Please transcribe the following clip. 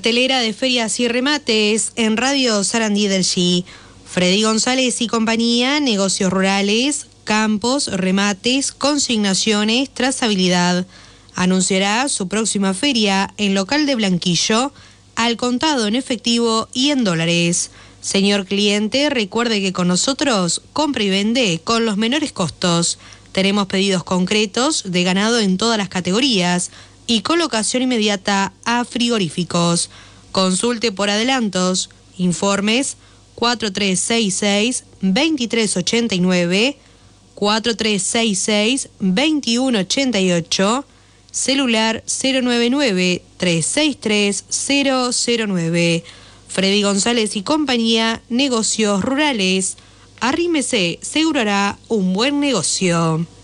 Cartelera de ferias y remates en Radio Sarandí del G. Freddy González y compañía, negocios rurales, campos, remates, consignaciones, trazabilidad. Anunciará su próxima feria en local de Blanquillo, al contado en efectivo y en dólares. Señor cliente, recuerde que con nosotros compra y vende con los menores costos. Tenemos pedidos concretos de ganado en todas las categorías y colocación inmediata a frigoríficos. Consulte por adelantos. Informes 4366-2389, 4366-2188, celular 099-363-009. Freddy González y compañía, negocios rurales. Arrímese, seguro hará un buen negocio.